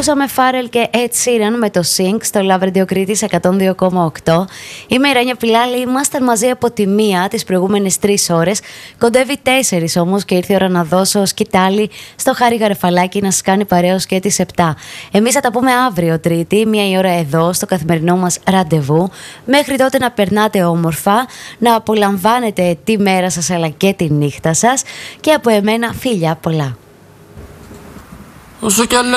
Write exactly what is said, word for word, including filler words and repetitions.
Ακούσαμε Pharrell και Ed Sheeran με το Sync στο Love Radio Κρήτης εκατόν δύο κόμμα οκτώ. Είμαι η Ρένια Πιλάλη, ήμασταν μαζί από τη μία τις προηγούμενες τρεις ώρες. Κοντεύει τέσσερις όμως και ήρθε η ώρα να δώσω σκητάλη στο Χάρη Γαρεφαλάκη να σας κάνει παρέως και τις επτά. Εμείς θα τα πούμε αύριο Τρίτη, μία η ώρα εδώ στο καθημερινό μας ραντεβού. Μέχρι τότε να περνάτε όμορφα, να απολαμβάνετε τη μέρα σας αλλά και τη νύχτα σας και από εμένα φιλιά πολλά. Όσο κι